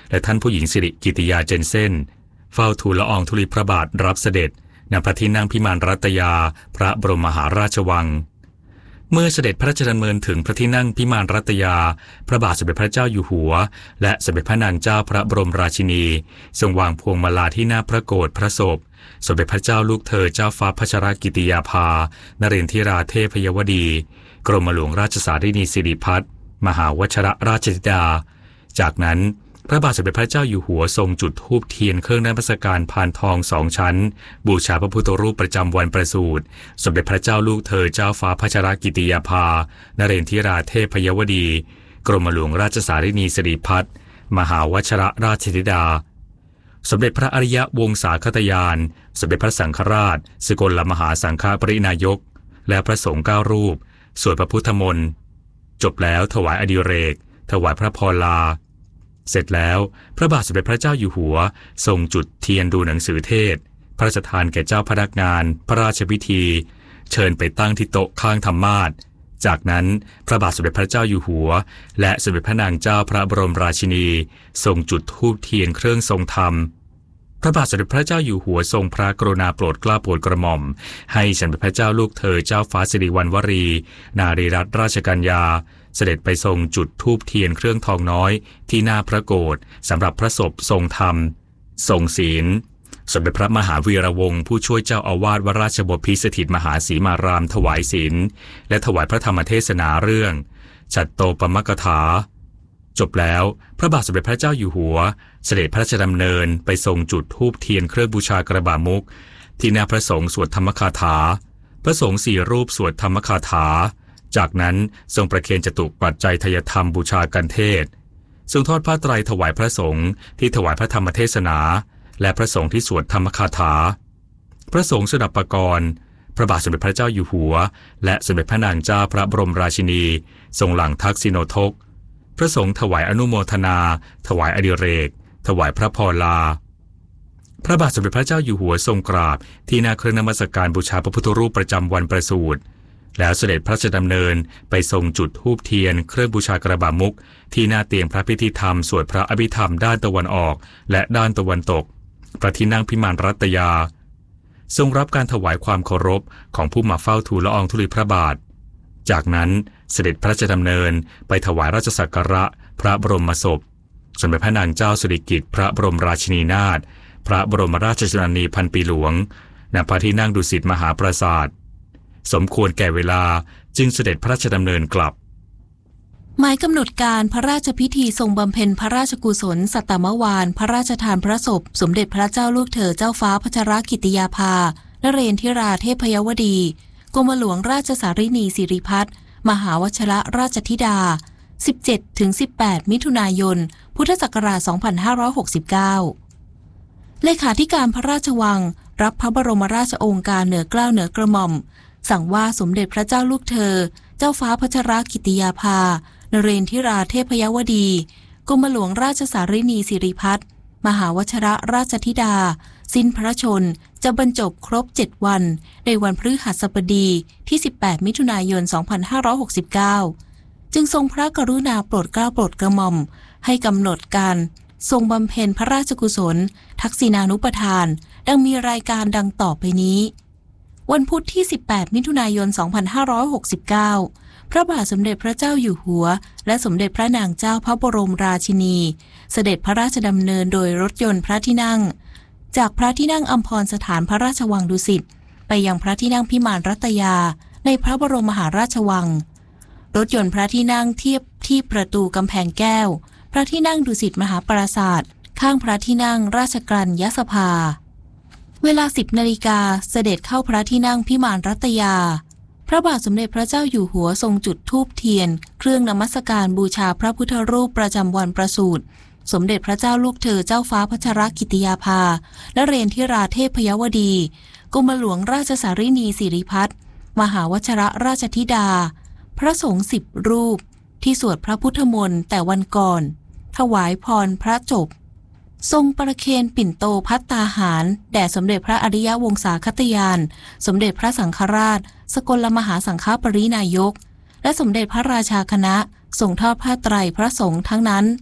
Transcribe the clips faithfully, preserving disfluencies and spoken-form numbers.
และท่านผู้หญิงสิริกิติยาเจนเซ่นเฝ้าทูลละอองธุลีพระบาทรับเสด็จณพระที่นั่งพิมานรัตยาพระบรมมหาราชวังเมื่อเสด็จพระราชดำเนินถึงพระที่นั่งพิมานรัตยาพระบาทสมเด็จพระเจ้าอยู่หัวและสมเด็จพระนางเจ้าพระบรมราชินีทรงวางพวงมาลาที่หน้าพระโกฐพระศพสมเด็จพระเจ้าลูกเธอเจ้าฟ้าพัชรกิติยาภานเรนทิราเทพยวดีกรมหลวงราชสารินีสิริพัฒน์มหาวชรราชธิดาจากนั้นพระบาทสมเด็จพระเจ้าอยู่หัวทรงจุดธูปเทียนเครื่องนมัสการพานทองสองชั้นบูชาพระพุทธรูปประจำวันประสูติสมเด็จพระเจ้าลูกเธอเจ้าฟ้าพัชรกิติยาภานเรนทิราเทพยวดีกรมหลวงราชสารินีสิริพัฒน์มหาวชรราชธิดาสมเด็จพระอริยวงศาคตยานสมเด็จพระสังฆราชสกลมหาสังฆปรินายกและพระสงฆ์เก้ารูปสวดพระพุทธมนต์จบแล้วถวายอดิเรกถวายพระพรลาเสร็จแล้วพระบาทสมเด็จพระเจ้าอยู่หัวทรงจุดเทียนดูหนังสือเทศพระราชทานแก่เจ้าพนักงานพระราชพิธีเชิญไปตั้งที่โต๊ะข้างธรรมาสน์จากนั้นพระบาทสมเด็จพระเจ้าอยู่หัวและสมเด็จพระนางเจ้าพระบรมราชินีทรงจุดธูปเทียนเครื่องทรงธรรมพระบาทสมเด็จพระเจ้าอยู่หัวทรงพระกรุณาโปรดเกล้าโปรดกระหม่อมให้สมเด็จพระเจ้าลูกเธอเจ้าฟ้าสิริวัณวรีนารีรัตนราชกัญญาเสด็จไปทรงจุดธูปเทียนเครื่องทองน้อยที่หน้าพระโกฐสำหรับพระศพทรงธรรมทรงศีลสมเด็จพระมหาวีระวงศ์ผู้ช่วยเจ้าอาวาสวราชบพิตรสถิตมหาสีมารามถวายศีลและถวายพระธรรมเทศนาเรื่องฉัตรโตปมกถาจบแล้วพระบาทสมเด็จพระเจ้าอยู่หัวเสด็จพระราชดำเนินไปทรงจุดธูปเทียนเครื่องบูชากระบามุขที่หน้าพระสงฆ์สวดธรรมคาถาพระสงฆ์สี่รูปสวดธรรมคาถาจากนั้นทรงประเคนจตุปัจจัยทยธรรมบูชากันเทศทรงทอดผ้าไตรถวายพระสงฆ์ที่ถวายพระธรรมเทศนาและพระสงฆ์ที่สวดธรรมคาถาพระสงฆ์สดับปกรณ์พระบาทสมเด็จพระเจ้าอยู่หัวและสมเด็จพระนางเจ้าพระบรมราชินีทรงหลั่งทักษิโนทกพระสงฆ์ถวายอนุโมทนาถวายอดิเรกถวายพระพรลาพระบาทสมเด็จพระเจ้าอยู่หัวทรงกราบที่หน้าเครื่องนมัสการบูชาพระพุทธรูปประจำวันประสูติแล้วเสด็จพระราชดำเนินไปทรงจุดธูปเทียนเครื่องบูชากระบามุขที่หน้าเตียงพระพิธีธรรมสวดพระอภิธรรมด้านตะวันออกและด้านตะวันตกพระที่นั่งพิมานรัตยาทรงรับการถวายความเคารพของผู้มาเฝ้าทูลละอองธุลีพระบาทจากนั้นเสด็จพระราชดำเนินไปถวายราชสักการะพระบรมศพสมเด็จพระนางเจ้าสิริกิติ์พระบรมราชินีนาถพระบรมราชชนนีพันปีหลวงณพระที่นั่งดุสิตมหาปราสาทสมควรแก่เวลาจึงเสด็จพระราชดำเนินกลับหมายกำหนดการพระราชพิธีทรงบำเพ็ญพระราชกุศลสัตตมวานพระราชทานพระศพสมเด็จพระเจ้าลูกเธอเจ้าฟ้าพัชรกิติยาภานเรนทิราเทพยวดีกรมหลวงราชสารินีสิริพัฒน์มหาวชรราชธิดา สิบเจ็ดถึงสิบแปด มิถุนายน พุทธศักราช สองพันห้าร้อยหกสิบเก้า เลขาธิการพระราชวังรับพระบรมราชโองการเหนือเกล้าเหนือกระหม่อมสั่งว่าสมเด็จพระเจ้าลูกเธอเจ้าฟ้าพัชรกิติยาภานเรนทิราเทพยวดีกรมหลวงราชสารินีสิริพัฒน์มหาวชรราชธิดาสิ้นพระชนจะบรรจบครบเจ็ดวันในวันพฤหัสบดีที่สิบแปดมิถุนายน สองพันห้าร้อยหกสิบเก้า จึงทรงพระกรุณาโปรดเกล้าโปรดกระหม่อมให้กำหนดการทรงบำเพ็ญพระราชกุศลทักษิณานุปทานดังมีรายการดังต่อไปนี้วันพุธที่สิบแปดมิถุนายน สองพันห้าร้อยหกสิบเก้า พระบาทสมเด็จพระเจ้าอยู่หัวและสมเด็จพระนางเจ้าพระบรมราชินีเสด็จพระราชดำเนินโดยรถยนต์พระที่นั่งจากพระที่นั่งอัมพรสถานพระราชวังดุสิตไปยังพระที่นั่งพิมานรัตยาในพระบรมมหาราชวังรถยนต์พระที่นั่งเทียบที่ประตูกำแพงแก้วพระที่นั่งดุสิตมหาปราสาทข้างพระที่นั่งราชกัญญสภาเวลา สิบนาฬิกาเสด็จเข้าพระที่นั่งพิมานรัตยาพระบาทสมเด็จพระเจ้าอยู่หัวทรงจุดธูปเทียนเครื่องนมัสการบูชาพระพุทธรูปประจำวันประสูติสมเด็จพระเจ้าลูกเธอเจ้าฟ้าพัชรกิติยาภาและเรนทิราเทพยวดีกรมหลวงราชสารินีสิริพัฒน์มหาวชรราชธิดาพระสงฆ์สิบรูปที่สวดพระพุทธมนต์แต่วันก่อนถวายพรพระจบทรงประเคนปิ่นโตภัตตาหารแด่สมเด็จพระอริยวงศาคตยานสมเด็จพระสังฆราชสกลมหาสังฆปรินายกและสมเด็จพระราชาคณะส่งทอดผ้าไตรพระสงฆ์ทั้งนั้น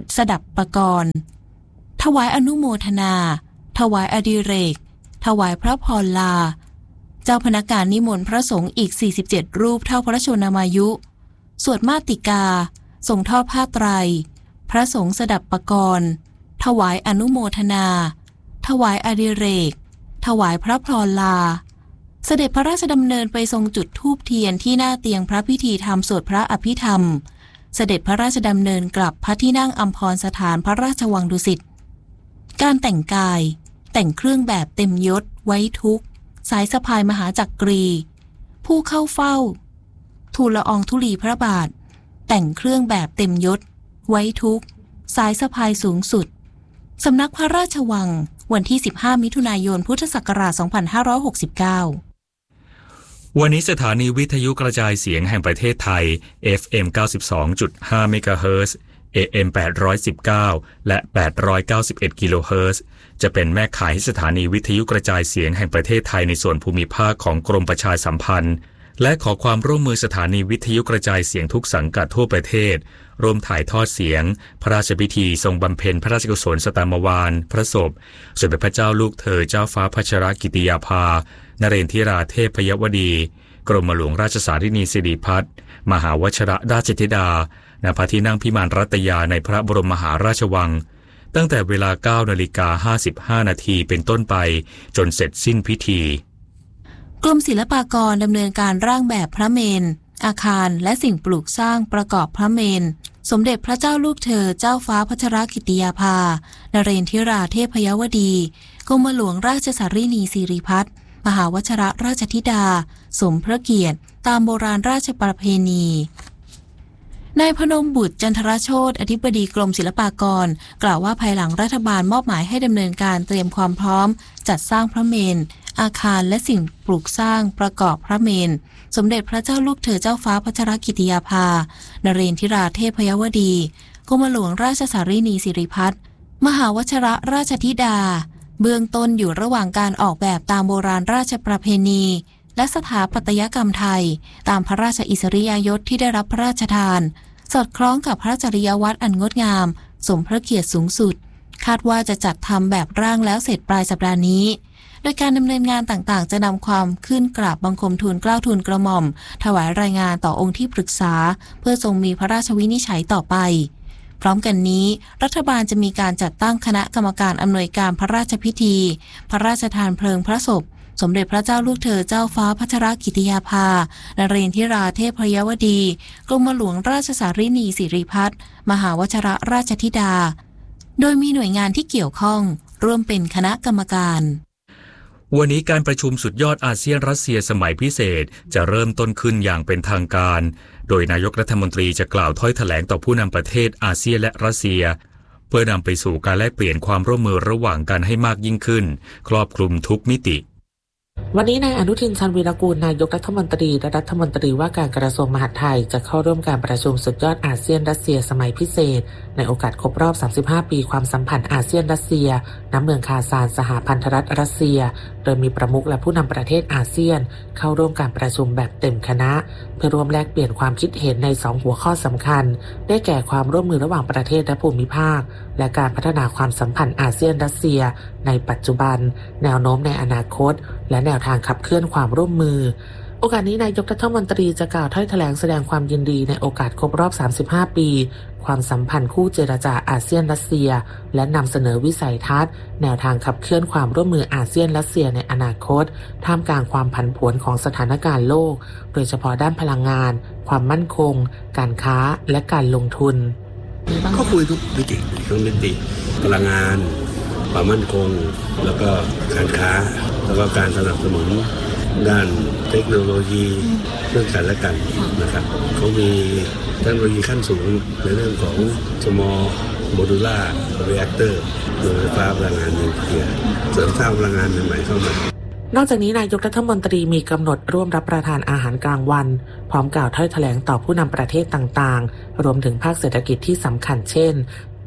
สดับปกรณ์ถวายอนุโมทนาถวายอดิเรกถวายพระพรลาเจ้าพนักงานนิมนต์พระสงฆ์อีกสี่สิบเจ็ดรูปเท่าพระชนมายุสวดมาติกาส่งทอดผ้าไตรพระสงฆ์สดับปกรณ์ถวายอนุโมทนาถวายอดิเรกถวายพระพรลาเสด็จพระราชดำเนินไปทรงจุดธูปเทียนที่หน้าเตียงพระพิธีธรรมสวดพระอภิธรรมเสด็จพระราชดำเนินกลับพระที่นั่งอัมพรสถานพระราชวังดุสิตการแต่งกายแต่งเครื่องแบบเต็มยศไว้ทุกสายสะพายมหาจักรีผู้เข้าเฝ้าทูลละอองธุลีพระบาทแต่งเครื่องแบบเต็มยศไว้ทุกสายสะพายสูงสุดสำนักพระราชวังวันที่สิบห้ามิถุนายนพุทธศักราชสองพันห้าร้อยหกสิบเก้าวันนี้สถานีวิทยุกระจายเสียงแห่งประเทศไทย เอฟ เอ็ม เก้าสิบสองจุดห้า เมกะเฮิรตซ์ เอ เอ็ม แปดร้อยสิบเก้า และ แปดร้อยเก้าสิบเอ็ด กิโลเฮิรตซ์ จะเป็นแม่ข่ายให้สถานีวิทยุกระจายเสียงแห่งประเทศไทยในส่วนภูมิภาคของกรมประชาสัมพันธ์และขอความร่วมมือสถานีวิทยุกระจายเสียงทุกสังกัดทั่วประเทศร่วมถ่ายทอดเสียงพระราชพิธีทรงบำเพ็ญพระราชกุศลสตามวาลพระศพสมเด็จพระเจ้าลูกเธอเจ้าฟ้าพัชรกิติยาภานเรนทิราเทพยวดีกรมหลวงราชสารินีสิริพัฒน์มหาวชิรราชธิดาณพระที่นั่งพิมานรัตยาในพระบรมมหาราชวังตั้งแต่เวลา เก้านาฬิกาห้าสิบห้า นาทีเป็นต้นไปจนเสร็จสิ้นพิธีกรมศิลปากรดำเนินการร่างแบบพระเมรุอาคารและสิ่งปลูกสร้างประกอบพระเมรุสมเด็จพระเจ้าลูกเธอเจ้าฟ้าพัชรกิติยาภานเรนทิราเทพยวดีกรมหลวงราชสารินีสิริพัฒน์มหาวชิรราชธิดาสมพระเกียรติตามโบราณราชประเพณีนายพนมบุตรจันทรโชติอธิบดีกรมศิลปากรกล่าวว่าภายหลังรัฐบาลมอบหมายให้ดำเนินการเตรียมความพร้อมจัดสร้างพระเมรุอาคารและสิ่งปลูกสร้างประกอบพระเมรุสมเด็จพระเจ้าลูกเธอเจ้าฟ้าพัชรกิติยาภานเรนทิราเทพยวดีกรมหลวงราชสารินีสิริพัฒน์มหาวชิรราชธิดาเบื้องต้นอยู่ระหว่างการออกแบบตามโบราณราชประเพณีและสถาปัตยกรรมไทยตามพระราชอิสริยยศที่ได้รับพระราชทานสอดคล้องกับพระจริยวัตรอันงดงามสมพระเกียรติสูงสุดคาดว่าจะจัดทำแบบร่างแล้วเสร็จปลายสัปดาห์นี้โดยการดำเนินงานต่างๆจะนำความขึ้นกราบบังคมทูลเกล้าทูลกระหม่อมถวายรายงานต่อองค์ที่ปรึกษาเพื่อทรงมีพระราชวินิจฉัยต่อไปพร้อมกันนี้รัฐบาลจะมีการจัดตั้งคณะกรรมการอำนวยการพระราชพิธีพระราชทานเพลิงพระศพสมเด็จพระเจ้าลูกเธอเจ้าฟ้าพัชรกิติยาภานเรนทิราเทพยวดีกรมหลวงราชสารินีสิริพัฒน์มหาวชิรราชธิดาโดยมีหน่วยงานที่เกี่ยวข้องร่วมเป็นคณะกรรมการวันนี้การประชุมสุดยอดอาเซียนรัสเซียสมัยพิเศษจะเริ่มต้นขึ้นอย่างเป็นทางการโดยนายกรัฐมนตรีจะกล่าวถ้อยแถลงต่อผู้นำประเทศอาเซียนและรัสเซียเพื่อนำไปสู่การแลกเปลี่ยนความร่วมมือระหว่างกันให้มากยิ่งขึ้นครอบคลุมทุกมิติวันนี้นายอนุทินชาญวีรกูลนายกรัฐมนตรีและรัฐมนตรีว่าการกระทรวงมหาดไทยจะเข้าร่วมการประชุมสุดยอดอาเซียนรัสเซียสมัยพิเศษในโอกาสครบรอบสามสิบห้าปีความสัมพันธ์อาเซียนรัสเซียณเมืองคาซานสหพันธรัฐรัสเซียโดยมีประมุขและผู้นำประเทศอาเซียนเข้าร่วมการประชุมแบบเต็มคณะเพื่อร่วมแลกเปลี่ยนความคิดเห็นในสองหัวข้อสำคัญได้แก่ความร่วมมือระหว่างประเทศและภูมิภาคและการพัฒนาความสัมพันธ์อาเซียนรัสเซียในปัจจุบันแนวโน้มในอนาคตและแนวทางขับเคลื่อนความร่วมมือโอกาสนี้นายกรัฐมนตรีจะกล่าวถ้อยแถลงแสดงความยินดีในโอกาสครบรอบสามสิบห้าปีความสัมพันธ์คู่เจรจาอาเซียนรัสเซียและนำเสนอวิสัยทัศน์แนวทางขับเคลื่อนความร่วมมืออาเซียนรัสเซียในอนาคตท่ามกลางความผันผวนของสถานการณ์โลกโดยเฉพาะด้านพลังงานความมั่นคงการค้าและการลงทุนก็คุยทุกมิติทุกมิติพลังงานความมั่นคงแล้วก็การค้าแล้วก็การสนับสนุนด้านเทคโนโลยีเรื่องกันและกันนะครับเขามีเทคโนโลยีขั้นสูงในเรื่องของ small modular reactor โดยไฟฟ้าพลังงานนิวเคลียร์เสริมสร้างพลังงานใหม่ๆเข้ามานอกจากนี้นายกรัฐมนตรีมีกำหนดร่วมรับประทานอาหารกลางวันพร้อมกล่าวถ้อยแถลงต่อผู้นำประเทศต่างๆรวมถึงภาคเศรษฐกิจที่สำคัญเช่น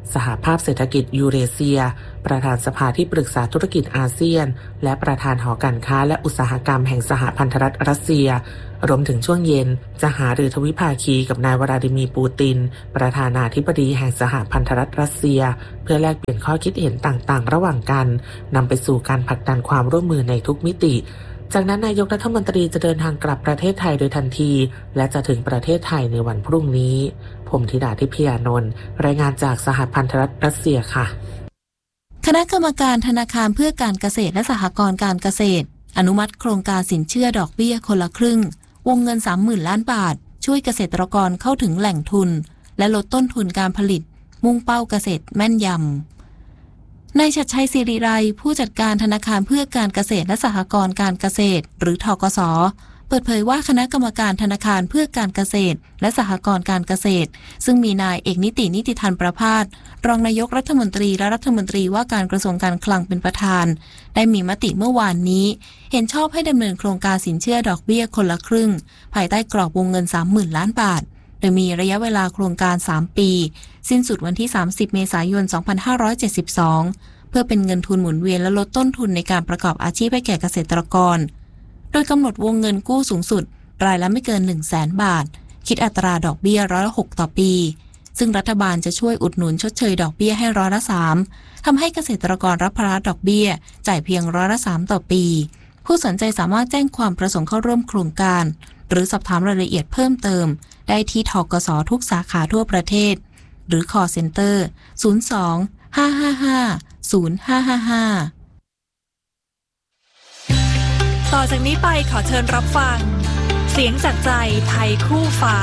สหภาพเศรษฐกิจยูเรเซียประธานสภาที่ปรึกษาธุรกิจอาเซียนและประธานหอการค้าและอุตสาหกรรมแห่งสหพันธรัฐรัสเซียรวมถึงช่วงเย็นจะหารือทวิภาคีกับนายวลาดิมีร์ปูตินประธานาธิบดีแห่งสหพันธรัฐรัสเซียเพื่อแลกเปลี่ยนข้อคิดเห็นต่างๆระหว่างกันนำไปสู่การผลักดันความร่วมมือในทุกมิติจากนั้นนายกรัฐมนตรีจะเดินทางกลับประเทศไทยโดยทันทีและจะถึงประเทศไทยในวันพรุ่งนี้ผมธิดาทิพยานนท์รายงานจากสหพันธรัฐรัสเซียค่ะคณะกรรมการธนาคารเพื่อการเกษตรและสหกรณ์การเกษตรอนุมัติโครงการสินเชื่อดอกเบี้ยคนละครึ่งวงเงิน สามหมื่น ล้านบาทช่วยเกษตรกรเข้าถึงแหล่งทุนและลดต้นทุนการผลิตมุ่งเป้าเกษตรแม่นยำนายชัดชัยศิริไรผู้จัดการธนาคารเพื่อการเกษตรและสหกรณ์การเกษตรหรือธกส.เปิดเผยว่าคณะกรรมการธนาคารเพื่อการเกษตรและสหกรณ์การเกษตรซึ่งมีนายเอกนิตินิติธรรมประภาสรองนายกรัฐมนตรีและรัฐมนตรีว่าการกระทรวงการคลังเป็นประธานได้มีมติเมื่อวานนี้เห็นชอบให้ดำเนินโครงการสินเชื่อดอกเบี้ยคนละครึ่งภายใต้กรอบวงเงิน สามหมื่น ล้านบาทโดยมีระยะเวลาโครงการสามปีสิ้นสุดวันที่สามสิบเมษายนสองพันห้าร้อยเจ็ดสิบสองเพื่อเป็นเงินทุนหมุนเวียนและลดต้นทุนในการประกอบอาชีพให้แก่เกษตรกรโดยกำหนดวงเงินกู้สูงสุดรายละไม่เกิน หนึ่งแสน บาทคิดอัตราดอกเบี้ยร้อยละหกต่อปีซึ่งรัฐบาลจะช่วยอุดหนุนชดเชยดอกเบี้ยให้ร้อยละสามทำให้เกษตรกรรับภาระดอกเบี้ยจ่ายเพียงร้อยละสามต่อปีผู้สนใจสามารถแจ้งความประสงค์เข้าร่วมโครงการหรือสอบถามรายละเอียดเพิ่มเติมได้ที่ธกส.ทุกสาขาทั่วประเทศหรือ call center ศูนย์ สอง ห้า ห้า ห้า ศูนย์ ห้า ห้า ห้าต่อจากนี้ไปขอเชิญรับฟังเสียงจากใจไทยคู่ฟ้า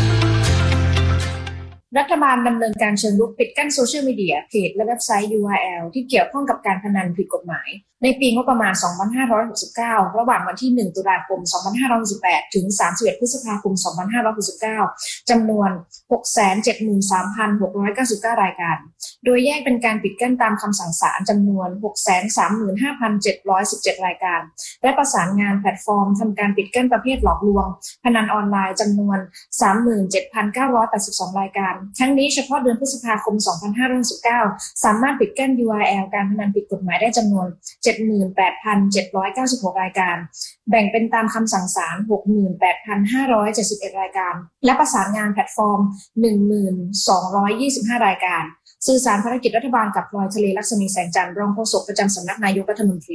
รัฐบาลดำเนินการเชิงรุกปิดกั้นโซเชียลมีเดียเพจและเว็บไซต์ ยู อาร์ แอล ที่เกี่ยวข้องกับการพนันผิดกฎหมายในปีงบประมาณ สองพันห้าร้อยหกสิบเก้า ระหว่างวันที่ หนึ่ง ตุลาคม สองพันห้าร้อยหกสิบแปด ถึง สามสิบเอ็ด พฤษภาคม สองพันห้าร้อยหกสิบเก้า จำนวน หกแสนเจ็ดหมื่นสามพันหกร้อยเก้าสิบเก้า รายการโดยแยกเป็นการปิดกั้นตามคำสั่งศาลจำนวน หกแสนสามหมื่นห้าพันเจ็ดร้อยสิบเจ็ด รายการและประสานงานแพลตฟอร์มทำการปิดกั้นประเภทหลอกลวงพนันออนไลน์จำนวน สามหมื่นเจ็ดพันเก้าร้อยแปดสิบสอง รายการทั้งนี้เฉพาะเดือนพฤษภาคม สองพันห้าร้อยหกสิบเก้า สามารถปิดกั้น ยู อาร์ แอล การพนันผิดกฎหมายได้จำนวน เจ็ดหมื่นแปดพันเจ็ดร้อยเก้าสิบหก รายการแบ่งเป็นตามคำสั่งศาล หกหมื่นแปดพันห้าร้อยเจ็ดสิบเอ็ด รายการและประสานงานแพลตฟอร์ม หนึ่งหมื่นสองร้อยยี่สิบห้า รายการสื่อสารภารกิจรัฐบาลกับพลอยทะเลลักษณีแสงจันทร์รองโฆษกประจำสำนักนายกรัฐมนตรี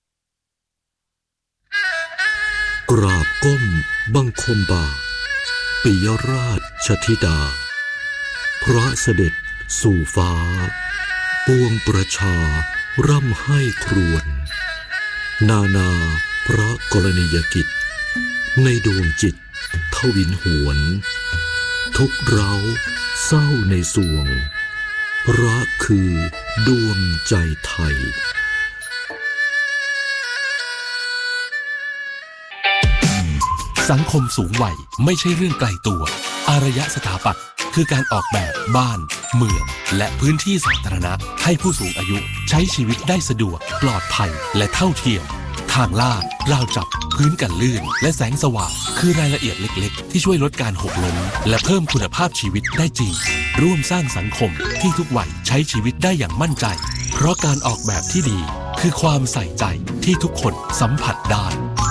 กราบก้มบังคมบาทปิยราชธิดาพระเสด็จสู่ฟ้าปวงประชาร่ำให้ครวญนานาพระกรณียกิจในดวงจิตทวินหวนทุกเร้าเศร้าในสวงรักคือดวงใจไทยสังคมสูงวัยไม่ใช่เรื่องไกลตัวอารยสถาปัตย์คือการออกแบบบ้านเมืองและพื้นที่สาธารณะให้ผู้สูงอายุใช้ชีวิตได้สะดวกปลอดภัยและเท่าเทียมทางลาดราวจับพื้นกันลื่นและแสงสว่างคือรายละเอียดเล็กๆที่ช่วยลดการหกล้มและเพิ่มคุณภาพชีวิตได้จริงร่วมสร้างสังคมที่ทุกวัยใช้ชีวิตได้อย่างมั่นใจเพราะการออกแบบที่ดีคือความใส่ใจที่ทุกคนสัมผัสได้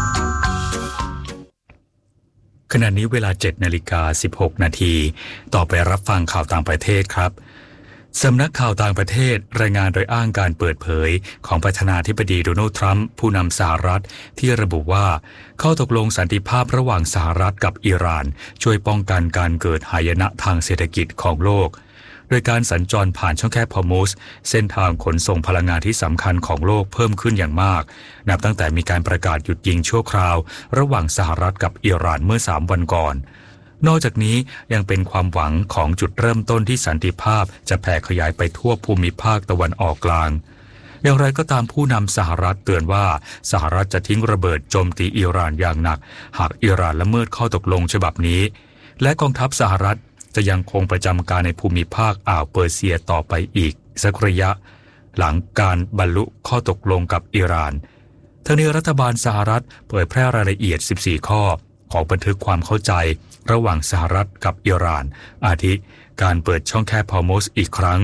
ขณะนี้เวลา เจ็ดนาฬิกาสิบหกนาทีต่อไปรับฟังข่าวต่างประเทศครับสำนักข่าวต่างประเทศรายงานโดยอ้างการเปิดเผยของประธานาธิบดีโดนัลด์ทรัมป์ผู้นำสหรัฐที่ระบุว่าข้อตกลงสันติภาพระหว่างสหรัฐกับอิหร่านช่วยป้องกันการเกิดหายนะทางเศรษฐกิจของโลกโดยการสัญจรผ่านช่องแคบฮอร์มุซเส้นทางขนส่งพลังงานที่สำคัญของโลกเพิ่มขึ้นอย่างมากนับตั้งแต่มีการประกาศหยุดยิงชั่วคราวระหว่างสหรัฐกับอิหร่านเมื่อสามวันก่อนนอกจากนี้ยังเป็นความหวังของจุดเริ่มต้นที่สันติภาพจะแผ่ขยายไปทั่วภูมิภาคตะวันออกกลางอย่างไรก็ตามผู้นำสหรัฐเตือนว่าสหรัฐจะทิ้งระเบิดโจมตีอิหร่านอย่างหนักหากอิหร่านละเมิดข้อตกลงฉบับนี้และกองทัพสหรัฐจะยังคงประจำการในภูมิภาคอ่าวเปอร์เซียต่อไปอีกสักระยะหลังการบรรลุข้อตกลงกับอิหร่านทั้งนี้รัฐบาลสหรัฐเผยแพร่รายละเอียดสิบสี่ข้อของบันทึกความเข้าใจระหว่างสหรัฐกับอิหร่านอาทิการเปิดช่องแคบฮอร์มุซอีกครั้ง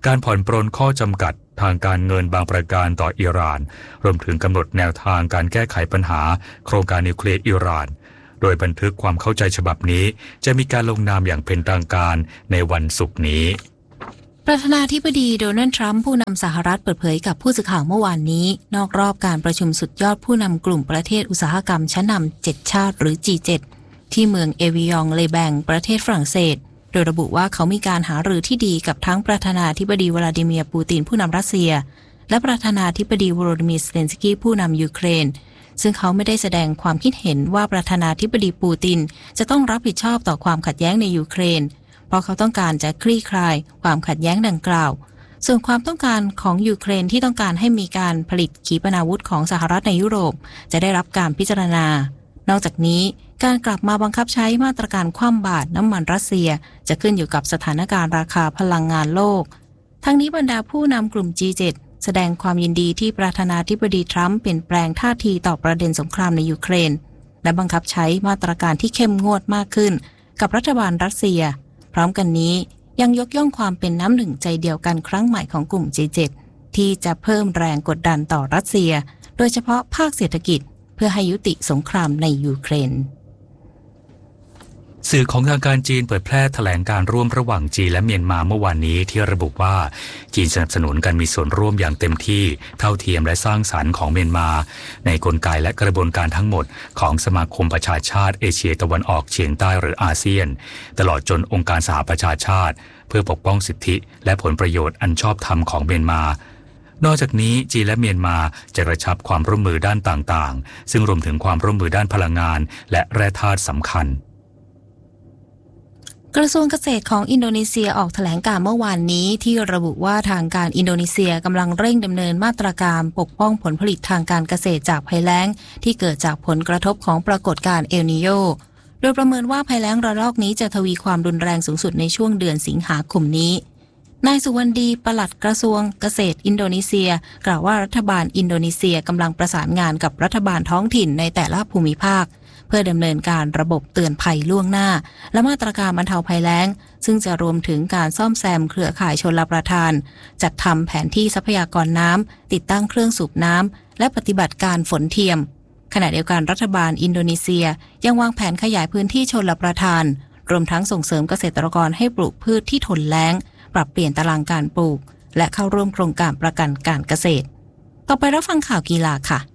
การผ่อนปรนข้อจำกัดทางการเงินบางประการต่ออิหร่านรวมถึงกำหนดแนวทางการแก้ไขปัญหาโครงการนิวเคลียร์อิหร่านโดยบันทึกความเข้าใจฉบับนี้จะมีการลงนามอย่างเป็นทางการในวันศุกร์นี้ประธานาธิบดีโดนัลด์ทรัมป์ผู้นำสหรัฐเปิดเผยกับผู้สื่อข่าวเมื่อวานนี้นอกรอบการประชุมสุดยอดผู้นำกลุ่มประเทศอุตสาหกรรมชั้นนำเจ็ดชาติหรือ จี เจ็ด ที่เมืองเอวิยองเลแบงประเทศฝรั่งเศสโดยระบุว่าเขามีการหารือที่ดีกับทั้งประธานาธิบดีวลาดิเมียร์ปูตินผู้นำรัสเซียและประธานาธิบดีโวโลดิมีร์เซเลนสกี้ผู้นำยูเครนซึ่งเขาไม่ได้แสดงความคิดเห็นว่าประธานาธิบดีปูตินจะต้องรับผิดชอบต่อความขัดแย้งในยูเครนเพราะเขาต้องการจะคลี่คลายความขัดแย้งดังกล่าวส่วนความต้องการของยูเครนที่ต้องการให้มีการผลิตขีปนาวุธของสหรัฐในยุโรปจะได้รับการพิจารณานอกจากนี้การกลับมาบังคับใช้มาตรการคว่ำบาตรน้ำมันรัสเซียจะขึ้นอยู่กับสถานการณ์ราคาพลังงานโลกทั้งนี้บรรดาผู้นำกลุ่ม จี เจ็ด แสดงความยินดีที่ประธานาธิบดีทรัมป์เปลี่ยนแปลงท่าทีต่อประเด็นสงครามในยูเครนและบังคับใช้มาตรการที่เข้มงวดมากขึ้นกับรัฐบาลรัสเซียพร้อมกันนี้ยังยกย่องความเป็นน้ำหนึ่งใจเดียวกันครั้งใหม่ของกลุ่ม จี เจ็ด ที่จะเพิ่มแรงกดดันต่อรัสเซียโดยเฉพาะภาคเศรษฐกิจเพื่อให้ยุติสงครามในยูเครนสื่อของทางการจีนเผยแพร่แถลงการร่วมระหว่างจีนและเมียนมาเมื่อวานนี้ที่ระบุว่าจีนสนับสนุนการมีส่วนร่วมอย่างเต็มที่เท่าเทียมและสร้างสรรค์ของเมียนมาในกลไกและกระบวนการทั้งหมดของสมาคมประชาชาติเอเชียตะวันออกเฉียงใต้หรืออาเซียนตลอดจนองค์การสหประชาชาติเพื่อปกป้องสิทธิและผลประโยชน์อันชอบธรรมของเมียนมานอกจากนี้จีนและเมียนมาจะกระชับความร่วมมือด้านต่างๆซึ่งรวมถึงความร่วมมือด้านพลังงานและแร่ธาตุสำคัญกระทรวงเกษตรของอินโดนีเซียออกแถลงการเมื่อวานนี้ที่ระบุว่าทางการอินโดนีเซียกำลังเร่งดำเนินมาตรการปกป้องผลผลิตทางการเกษตรจากภัยแล้งที่เกิดจากผลกระทบของปรากฏการณ์เอลนีโญโดยประเมินว่าภัยแล้งระลอกนี้จะทวีความรุนแรงสูงสุดในช่วงเดือนสิงหาคมนี้นายสุวรรณดีปลัดกระทรวงเกษตรอินโดนีเซียกล่าวว่ารัฐบาลอินโดนีเซียกำลังประสานงานกับรัฐบาลท้องถิ่นในแต่ละภูมิภาคเพื่อดำเนินการระบบเตือนภัยล่วงหน้าและมาตรการบรรเทาภัยแล้งซึ่งจะรวมถึงการซ่อมแซมเครือข่ายชลประทานจัดทำแผนที่ทรัพยากรน้ำติดตั้งเครื่องสูบน้ำและปฏิบัติการฝนเทียมขณะเดียวกันรัฐบาลอินโดนีเซียยังวางแผนขยายพื้นที่ชลประทานรวมทั้งส่งเสริมเกษตรกรให้ปลูกพืชที่ทนแล้งปรับเปลี่ยนตารางการปลูกและเข้าร่วมโครงการประกันการเกษตรต่อไปรับฟังข่าวกีฬาค่ะ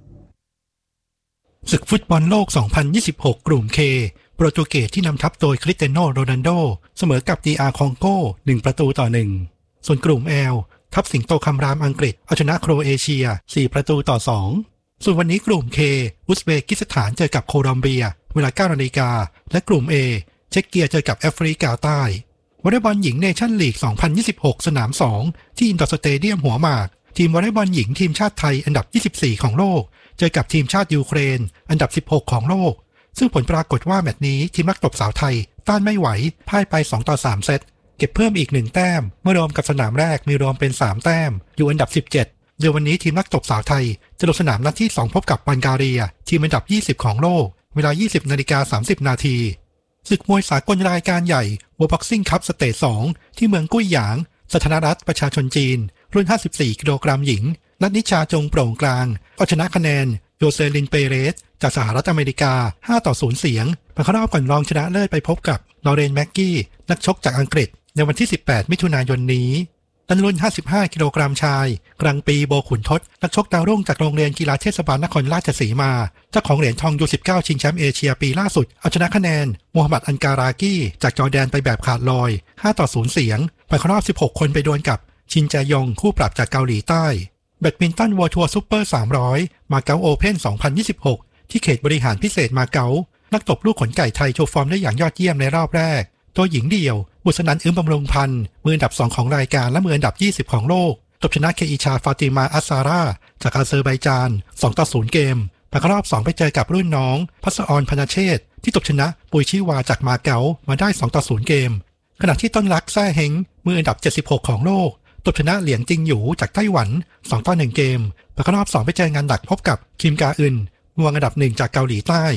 ศึกฟุตบอลโลก สองพันยี่สิบหก กลุ่ม K โปรตุเกสที่นำทัพโดยคริสเตียโนโรนัลโดเสมอกับ ดี อาร์ คองโกหนึ่งประตูต่อหนึ่งส่วนกลุ่ม L ทัพสิงโตคำรามอังกฤษเอาชนะโครเอเชียสี่ประตูต่อสองส่วนวันนี้กลุ่ม K อุซเบกิสถานเจอกับโคลอมเบียเวลา เก้านาฬิกาและกลุ่ม A เช็กเกียเจอกับแอฟริกาใต้วอลเลย์บอลหญิงเนชั่นลีก สองพันยี่สิบหก สนามสองที่อินดอร์สเตเดียมหัวหมากทีมวอลเลย์บอลหญิงทีมชาติไทยอันดับยี่สิบสี่ของโลกเจอกับทีมชาติยูเครนอันดับสิบหกของโลกซึ่งผลปรากฏว่าแมตช์นี้ทีมนักตบสาวไทยต้านไม่ไหวพ่ายไปสองต่อสามเซตเก็บเพิ่มอีกหนึ่งแต้มเมื่อรวมกับสนามแรกมีรวมเป็นสามแต้มอยู่อันดับสิบเจ็ดโดยวันนี้ทีมนักตบสาวไทยจะลงสนามนัดที่สองพบกับบัลแกเรียทีมอันดับยี่สิบของโลกเวลา ยี่สิบนาฬิกาสามสิบนาทีศึกมวยสากลรายการใหญ่ World Boxing Cup สเตจสองที่เมืองกุ้ยหยางสาธารณรัฐประชาชนจีนรุ่นห้าสิบสี่กิโลกรัมหญิงนัทนิชาจงโปร่งกลางเอาชนะคะแนนโยเซลินเปเรสจากสหรัฐอเมริกาห้าต่อศูนย์เสียงมาเข้ารอบก่อนรองชนะเลิศไปพบกับลอเรนแม็กกี้นักชกจากอังกฤษในวันที่สิบแปดมิถุนายนนี้ในรุ่นห้าสิบห้ากิโลกรัมชายกลางปีโบขุนทศนักชกดาวรุ่งจากโรงเรียนกีฬาเทศบาลนครราชสีมาเจ้าของเหรียญทองยูสิบเก้าชิงแชมป์เอเชียปีล่าสุดเอาชนะคะแนนมูฮัมหมัดอันการากีจากจอร์แดนไปแบบขาดลอยห้าต่อศูนย์เสียงไปเข้ารอบสิบหกคนไปดวลกับชินแจยองคู่ปรับจากเกาหลีใต้แบดมินตันวอร์ทัวร์ซุปเปอร์สามร้อยมาเก๊าโอเพ่นสองพันยี่สิบหกที่เขตบริหารพิเศษมาเก๊านักตบลูกขนไก่ไทยโชว์ฟอร์มได้อย่างยอดเยี่ยมในรอบแรกตัวหญิงเดี่ยวบุษนันท์อึ้มบำรุงพันธ์มืออันดับสองของรายการและมืออันดับยี่สิบของโลกตบชนะเคอิชาฟาติมาอัสซาร่าจากอาเซอร์ไบจานสองต่อศูนย์เกมผ่านเข้ารอบสองไปเจอกับรุ่นน้องพัสอรพนาเชษฐ์ที่ตบชนะปุยชิวาจากมาเก๊ามาได้สองต่อศูนย์เกมขณะที่ต้นรักแซ่เฮงมืออันดับเจ็ดสิบหกของโลกตบชนะเหลียงจิงหยูจากไต้หวันสองต่อหนึ่งเกมผ่านเข้ารอบสองไปเจองานหนักพบกับคิมกาอึนมืออันดับหนึ่งจากเกาหลีใต้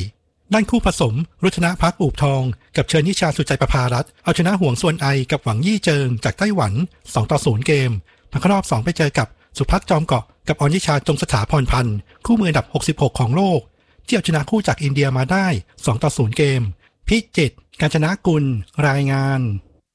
ด้านคู่ผสมรุชนะพักอูบทองกับเชิญนิชาสุใจประภารัตน์เอาชนะห่วงส่วนไอกับหวังยี่เจิงจากไต้หวันสองต่อศูนย์เกมผ่านเข้ารอบสองไปเจอกับสุภักจอมเกาะกับอรนิชาจงสถาพรพันธ์คู่มืออันดับหกสิบหกของโลกที่เอาชนะคู่จากอินเดียมาได้สองต่อศูนย์เกมพิจิตรกาญจนกุลรายงาน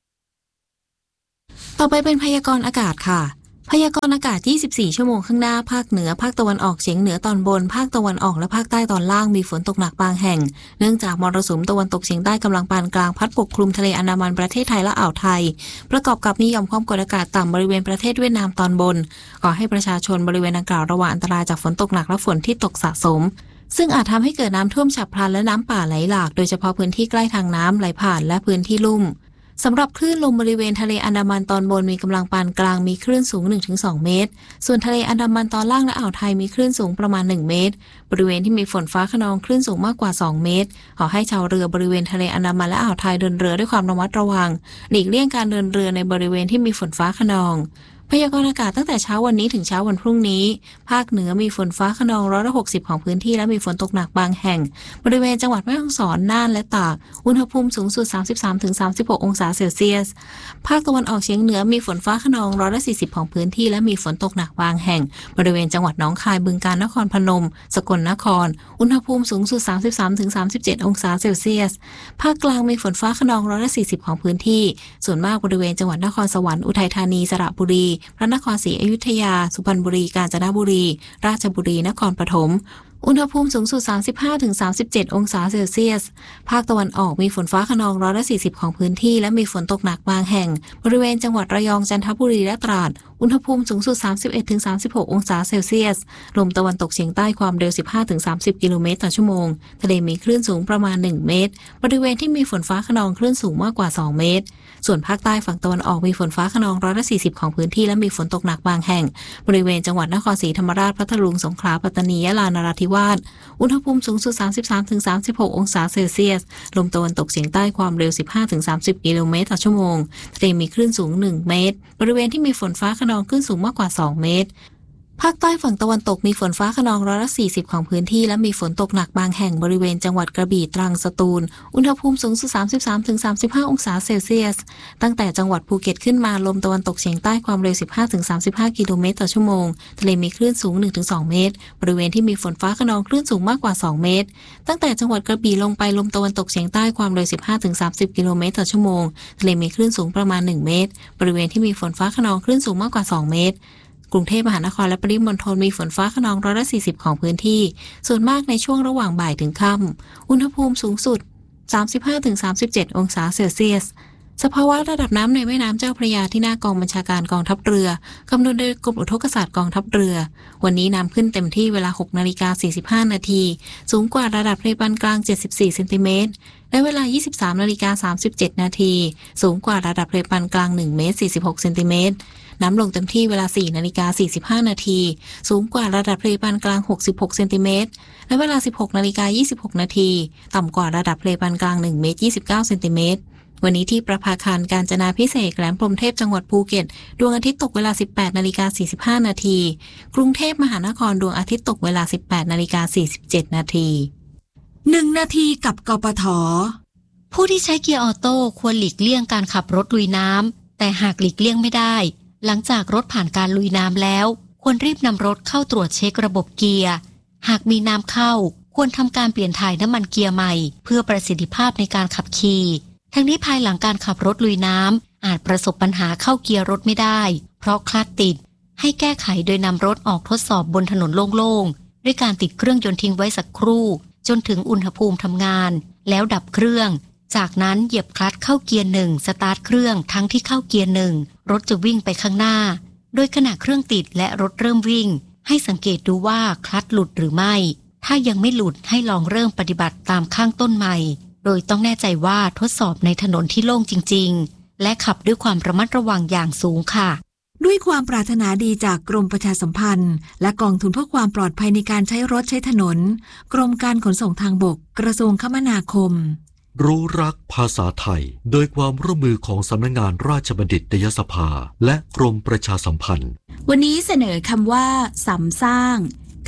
ต่อไปเป็นพยากรณ์อากาศค่ะพยากรณ์อากาศยี่สิบสี่ชั่วโมงข้างหน้าภาคเหนือภาคตะวันออกเฉียงเหนือตอนบนภาคตะวันออกและภาคใต้ตอนล่างมีฝนตกหนักบางแห่งเนื่องจากมรสุมตะวันตกเฉียงใต้กำลังปานกลางพัดปกคลุมทะเลอันดามันประเทศไทยและอ่าวไทยประกอบกับมีหย่อมความกดอากาศต่ำบริเวณประเทศเวียดนามตอนบนขอให้ประชาชนบริเวณดังกล่าวระวังอันตรายจากฝนตกหนักและฝนที่ตกสะสมซึ่งอาจทำให้เกิดน้ำท่วมฉับพลันและน้ำป่าไหลหลากโดยเฉพาะพื้นที่ใกล้ทางน้ำไหลผ่านและพื้นที่ลุ่มสำหรับคลื่นลมบริเวณทะเลอันดามันตอนบนมีกำลังปานกลางมีคลื่นสูง หนึ่งถึงสอง เมตรส่วนทะเลอันดามันตอนล่างและอ่าวไทยมีคลื่นสูงประมาณหนึ่งเมตรบริเวณที่มีฝนฟ้าคะนองคลื่นสูงมากกว่าสองเมตรขอให้ชาวเรือบริเวณทะเลอันดามันและอ่าวไทยเดินเรือด้วยความระมัดระวังหลีกเลี่ยงการเดินเรือในบริเวณที่มีฝนฟ้าคะนองพยากรณ์อากาศตั้งแต่เช้าวันนี้ถึงเช้าวันพรุ่งนี้ภาคเหนือมีฝนฟ้าคะนองร้อยละหกสิบของพื้นที่และมีฝนตกหนักบางแห่งบริเวณจังหวัดแม่ฮ่องสอนน่านและตากอุณหภูมิสูงสุด สามสิบสามถึงสามสิบหก องศาเซลเซียสภาคตะวันออกเฉียงเหนือมีฝนฟ้าคะนองร้อยละสี่สิบของพื้นที่และมีฝนตกหนักบางแห่งบริเวณจังหวัดหนองคายบึงกาฬนครพนมสกลนครอุณหภูมิสูงสุด สามสิบสามถึงสามสิบเจ็ด องศาเซลเซียสภาคกลางมีฝนฟ้าคะนองร้อยละสี่สิบของพื้นที่ส่วนมากบริเวณจังหวัดนครสวรรค์อุทัยธานีสระบุรีพระนครศรีอยุธยาสุพรรณบุรีกาญจนบุรีราชบุรีนครปฐมอุณหภูมิสูงสุด สามสิบห้าถึงสามสิบเจ็ด องศาเซลเซียสภาคตะวันออกมีฝนฟ้าคะนองร้อยละสี่สิบของพื้นที่และมีฝนตกหนักบางแห่งบริเวณจังหวัดระยองจันทบุรีและตราดอุณหภูมิสูงสุด สามสิบเอ็ดถึงสามสิบหก องศาเซลเซียสลมตะวันตกเฉียงใต้ความเร็ว สิบห้าถึงสามสิบ กิโลเมตรต่อชั่วโมงทะเลมีคลื่นสูงประมาณหนึ่งเมตรบริเวณที่มีฝนฟ้าคะนองคลื่นสูงมากกว่าสองเมตรส่วนภาคใต้ฝั่งตะวันออกมีฝนฟ้าคะนองร้อยละสี่สิบของพื้นที่และมีฝนตกหนักบางแห่งบริเวณจังหวัดนครศรีธรรมราชพัทลุงสงขลาปัตตานียะลานราธิวาสอุณหภูมิสูงสุด สามสิบสามถึงสามสิบหก องศาเซลเซียสลมตะวันตกเฉียงใต้ความเร็ว สิบห้าถึงสามสิบ กิโลเมตรต่อชั่วโมงทะเลมีคลื่นสูงหนึ่งเมตรบริเวณที่มีฝนฟ้าคะนองคลื่นสูงมากกว่าสองเมตรภาคใต้ฝั่งตะวันตกมีฝนฟ้าคะนองร้อยละสี่สิบของพื้นที่และมีฝนตกหนักบางแห่งบริเวณจังหวัดกระบี่ตรังสตูลอุณหภูมิสูงสุด สามสิบสามถึงสามสิบห้า องศาเซลเซียสตั้งแต่จังหวัดภูเก็ตขึ้นมาลมตะวันตกเฉียงใต้ความเร็ว สิบห้าถึงสามสิบห้า กิโลเมตรต่อชั่วโมงทะเลมีคลื่นสูง หนึ่งถึงสอง เมตรบริเวณที่มีฝนฟ้าคะนองคลื่นสูงมากกว่าสองเมตรตั้งแต่จังหวัดกระบี่ลงไปลมตะวันตกเฉียงใต้ความเร็ว สิบห้าถึงสามสิบ กิโลเมตรต่อชั่วโมงทะเลมีคลื่นสูงประมาณหนึ่งเมตรบริเวณที่มีฝนฟ้าคะนองคลื่นสูงมากกว่าสองเมตรกรุงเทพมหานครและปริมณฑลมีฝนฟ้าคะนองร้อยละสี่สิบของพื้นที่ส่วนมากในช่วงระหว่างบ่ายถึงค่ำอุณหภูมิสูงสุด สามสิบห้าถึงสามสิบเจ็ด องศาเซลเซียสสภาวะระดับน้ำในแม่น้ำเจ้าพระยาที่หน้ากองบัญชาการกองทัพเรือกำหนดโดยกรมอุทกศาสตร์กองทัพเรือวันนี้น้ำขึ้นเต็มที่เวลา หกนาฬิกาสี่สิบห้า นาทีสูงกว่าระดับทะเลปานกลางเจ็ดสิบสี่เซนติเมตรและเวลา ยี่สิบสามนาฬิกาสามสิบเจ็ด นาทีสูงกว่าระดับทะเลปานกลางหนึ่งเมตรสี่สิบหกเซนติเมตรน้ำลงเต็มที่เวลา สี่นาฬิกาสี่สิบห้า นาทีสูงกว่าระดับทะเลปานกลางหกสิบหกเซนติเมตรและเวลา สิบหกนาฬิกายี่สิบหก นาทีต่ำกว่าระดับทะเลปานกลางหนึ่งเมตรยี่สิบเก้าเซนติเมตรวันนี้ที่ประภาคารกาญจนาภิเษกแหลมพรหมเทพจังหวัดภูเก็ตดวงอาทิตย์ตกเวลา สิบแปดนาฬิกาสี่สิบห้า นาทีกรุงเทพมหานครดวงอาทิตย์ตกเวลา สิบแปดนาฬิกาสี่สิบเจ็ด นาทีหนึ่งนาทีกับกปท. ผู้ที่ใช้เกียร์ออโต้ควรหลีกเลี่ยงการขับรถลุยน้ำแต่หากหลีกเลี่ยงไม่ได้หลังจากรถผ่านการลุยน้ำแล้วควรรีบนำรถเข้าตรวจเช็คระบบเกียร์หากมีน้ำเข้าควรทำการเปลี่ยนถ่ายน้ำมันเกียร์ใหม่เพื่อประสิทธิภาพในการขับขี่ทั้งนี้ภายหลังการขับรถลุยน้ำอาจประสบปัญหาเข้าเกียร์รถไม่ได้เพราะคลัตช์ติดให้แก้ไขโดยนำรถออกทดสอบบนถนนโล่งๆด้วยการติดเครื่องยนต์ทิ้งไว้สักครู่จนถึงอุณหภูมิทำงานแล้วดับเครื่องจากนั้นเหยียบคลัตช์เข้าเกียร์หนึ่งสตาร์ทเครื่องทั้งที่เข้าเกียร์หนึ่งรถจะวิ่งไปข้างหน้าโดยขณะเครื่องติดและรถเริ่มวิ่งให้สังเกตดูว่าคลัตช์หลุดหรือไม่ถ้ายังไม่หลุดให้ลองเริ่มปฏิบัติตามข้างต้นใหม่โดยต้องแน่ใจว่าทดสอบในถนนที่โล่งจริงๆและขับด้วยความระมัดระวังอย่างสูงค่ะด้วยความปรารถนาดีจากกรมประชาสัมพันธ์และกองทุนเพื่อความปลอดภัยในการใช้รถใช้ถนนกรมการขนส่งทางบกกระทรวงคมนาคมรู้รักภาษาไทยโดยความร่วมมือของสำนักงานราชบัณฑิตยสภาและกรมประชาสัมพันธ์วันนี้เสนอคำว่าสำสร้าง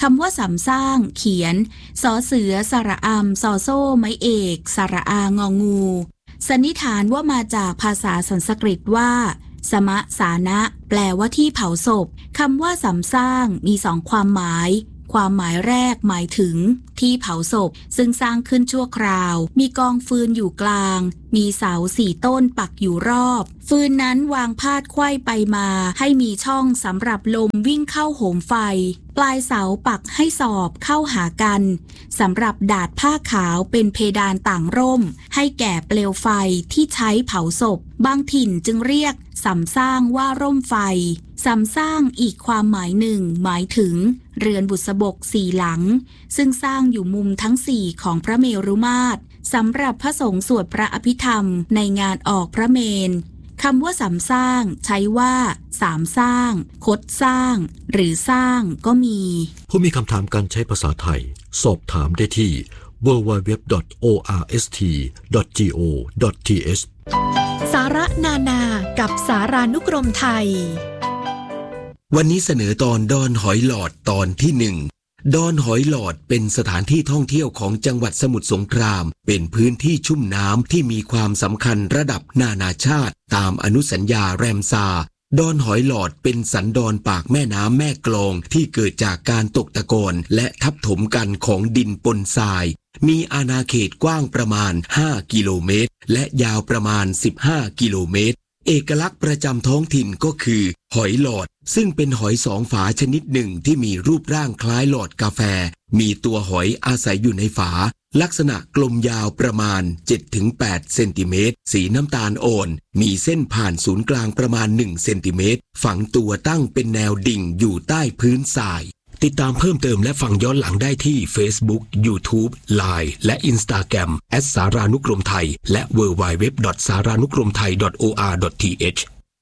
คำว่าสำสร้างเขียนสอเสือสระอำซอโซ่ไม้เอกสระอางองูสันนิษฐานว่ามาจากภาษาสันสกฤตว่าสมะสานะแปลว่าที่เผาศพคำว่าสำสร้างมีสองความหมายความหมายแรกหมายถึงที่เผาศพซึ่งสร้างขึ้นชั่วคราวมีกองฟืนอยู่กลางมีเสาสี่ต้นปักอยู่รอบฟืนนั้นวางพาดไขว้ไปมาให้มีช่องสำหรับลมวิ่งเข้าโหมไฟปลายเสาปักให้สอบเข้าหากันสำหรับดาดผ้าขาวเป็นเพดานต่างร่มให้แก่เปลวไฟที่ใช้เผาศพบางถิ่นจึงเรียกสำสร้างว่าร่มไฟสำสร้างอีกความหมายหนึ่งหมายถึงเรือนบุษบกสี่หลังซึ่งสร้างอยู่มุมทั้งสี่ของพระเมรุมาตรสำหรับพระสงฆ์สวดพระอภิธรรมในงานออกพระเมรุคำว่าสำสร้างใช้ว่าสามสร้างคดสร้างหรือสร้างก็มีผู้มีคำถามการใช้ภาษาไทยสอบถามได้ที่ ดับเบิลยู ดับเบิลยู ดับเบิลยู ดอท โอ อาร์ เอส ที ดอท จี โอ ดอท ที เอชสาระนานากับสารานุกรมไทยวันนี้เสนอตอนดอนหอยหลอดตอนที่หนึ่งดอนหอยหลอดเป็นสถานที่ท่องเที่ยวของจังหวัดสมุทรสงครามเป็นพื้นที่ชุ่มน้ำที่มีความสำคัญระดับนานาชาติตามอนุสัญญาแรมซาร์ดอนหอยหลอดเป็นสันดอนปากแม่น้ำแม่กลองที่เกิดจากการตกตะกอนและทับถมกันของดินปนทรายมีอาณาเขตกว้างประมาณห้ากิโลเมตรและยาวประมาณสิบห้ากิโลเมตรเอกลักษณ์ประจำท้องถิ่นก็คือหอยหลอดซึ่งเป็นหอยสองฝาชนิดหนึ่งที่มีรูปร่างคล้ายหลอดกาแฟมีตัวหอยอาศัยอยู่ในฝาลักษณะกลมยาวประมาณ เจ็ดถึงแปด เซนติเมตรสีน้ำตาลอ่อนมีเส้นผ่านศูนย์กลางประมาณหนึ่งเซนติเมตรฝังตัวตั้งเป็นแนวดิ่งอยู่ใต้พื้นทรายติดตามเพิ่มเติมและฟังย้อนหลังได้ที่ Facebook YouTube ไลน์ และ Instagram แอท สารานุกรมไทยและ ดับเบิลยู ดับเบิลยู ดับเบิลยู ดอท สารานุกรมไทย ดอท โอ อาร์ ดอท ที เอช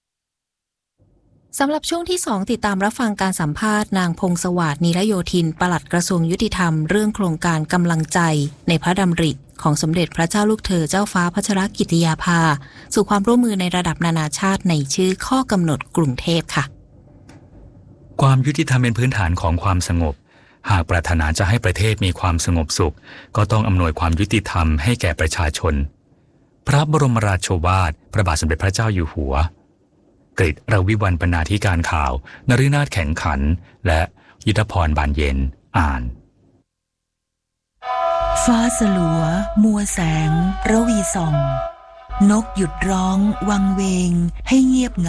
สำหรับช่วงที่สองติดตามรับฟังการสัมภาษณ์นางพงศวาสนีรโยธินปลัดกระทรวงยุติธรรมเรื่องโครงการกำลังใจในพระดำริของสมเด็จพระเจ้าลูกเธอเจ้าฟ้าพัชรกิติยาภาสู่ความร่วมมือในระดับนานาชาติในชื่อข้อกำหนดกรุงเทพค่ะความยุติธรรมเป็นพื้นฐานของความสงบหากปรารถนาจะให้ประเทศมีความสงบสุขก็ต้องอำนวยความยุติธรรมให้แก่ประชาชนพระบรมราโชวาทพระบาทสมเด็จพระเจ้าอยู่หัวกฤษ รวิวรรณบรรณาธิการข่าวนฤนาถแข็งขันและยุทธพรบานเย็นอ่านฟ้าสลัวมัวแสงระวีส่องนกหยุดร้องวังเวงให้เงียบ